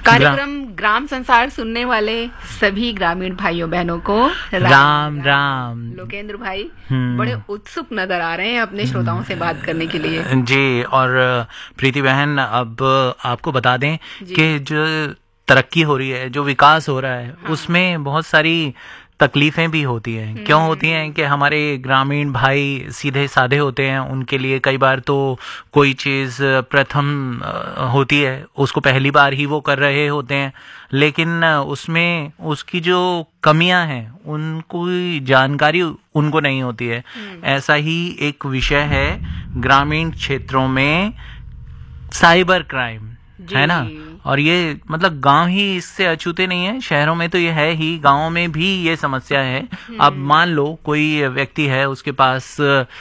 कार्यक्रम ग्राम संसार सुनने वाले सभी ग्रामीण भाइयों बहनों को राम राम। लोकेंद्र भाई बड़े उत्सुक नजर आ रहे हैं अपने श्रोताओं से बात करने के लिए। जी, और प्रीति बहन, अब आपको बता दें कि जो तरक्की हो रही है, जो विकास हो रहा है, उसमें बहुत सारी तकलीफें भी होती हैं। क्यों होती हैं कि हमारे ग्रामीण भाई सीधे साधे होते हैं, उनके लिए कई बार तो कोई चीज़ प्रथम होती है, उसको पहली बार ही वो कर रहे होते हैं, लेकिन उसमें उसकी जो कमियां हैं उनको जानकारी उनको नहीं होती है। ऐसा ही एक विषय है ग्रामीण क्षेत्रों में साइबर क्राइम, है ना। और ये मतलब गांव ही इससे अछूते नहीं है, शहरों में तो ये है ही, गांवों में भी ये समस्या है। अब मान लो कोई व्यक्ति है, उसके पास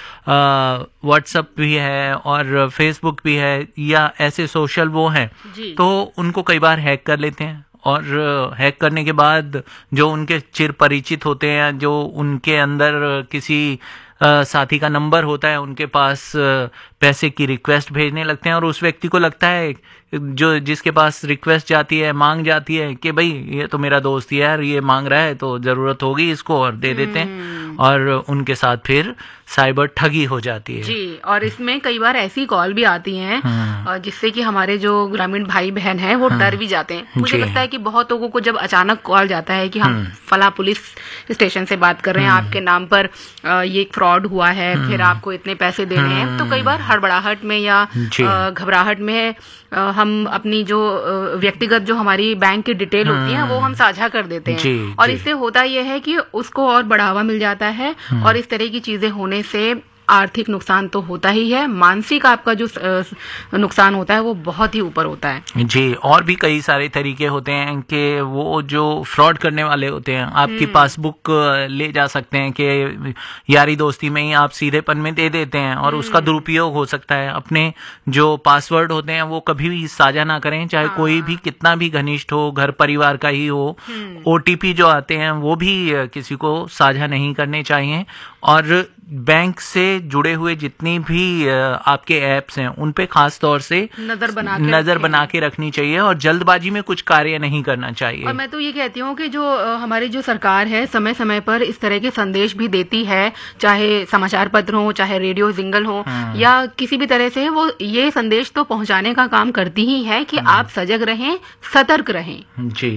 व्हाट्सएप भी है और फेसबुक भी है या ऐसे सोशल वो हैं, तो उनको कई बार हैक कर लेते हैं। और हैक करने के बाद जो उनके चिर परिचित होते हैं, जो उनके अंदर किसी साथी का नंबर होता है, उनके पास पैसे की रिक्वेस्ट भेजने लगते हैं। और उस व्यक्ति को लगता है, जो जिसके पास रिक्वेस्ट जाती है, मांग जाती है कि भाई ये तो मेरा दोस्त यार, ये मांग रहा है तो जरूरत होगी इसको, और दे देते हैं। और उनके साथ फिर साइबर ठगी हो जाती है। जी, और इसमें कई बार ऐसी कॉल भी आती हैं जिससे कि हमारे जो ग्रामीण भाई बहन हैं वो डर भी जाते हैं। मुझे लगता है कि बहुत लोगों को जब अचानक कॉल जाता है कि हम फला पुलिस स्टेशन से बात कर रहे हैं, आपके नाम पर ये फ्रॉड हुआ है, फिर आपको इतने पैसे देने हैं, तो कई बार हड़बड़ाहट में या घबराहट में हम अपनी जो व्यक्तिगत जो हमारी बैंक की डिटेल होती है वो हम साझा कर देते हैं। और इससे होता यह है कि उसको और बढ़ावा मिल जाता है, और इस तरह की चीजें होने से आर्थिक नुकसान तो होता ही है, मानसिक आपका जो नुकसान होता है वो बहुत ही ऊपर होता है। जी, और भी कई सारे तरीके होते हैं कि वो जो फ्रॉड करने वाले होते हैं, आपकी पासबुक ले जा सकते हैं कि यारी दोस्ती में ही आप सीधेपन में दे देते हैं, और उसका दुरुपयोग हो सकता है। अपने जो पासवर्ड होते हैं वो कभी भी साझा ना करें, चाहे कोई भी कितना भी घनिष्ठ हो, घर परिवार का ही हो। OTP जो आते हैं वो भी किसी को साझा नहीं करने चाहिए। और बैंक से जुड़े हुए जितनी भी आपके ऐप्स हैं उन पे खास तौर से नजर बना के रखनी चाहिए, और जल्दबाजी में कुछ कार्य नहीं करना चाहिए। और मैं तो ये कहती हूँ कि जो हमारी जो सरकार है समय समय पर इस तरह के संदेश भी देती है, चाहे समाचार पत्र हो, चाहे रेडियो जिंगल हो, या किसी भी तरह से वो ये संदेश तो पहुंचाने का काम करती ही है कि आप सजग रहें, सतर्क रहें। जी,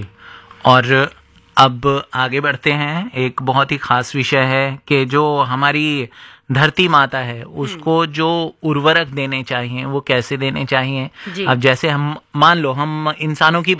और अब आगे बढ़ते हैं। एक बहुत ही खास विषय है कि जो हमारी धरती माता है उसको जो उर्वरक देने चाहिए वो कैसे देने चाहिए। अब जैसे हम मान लो हम इंसानों की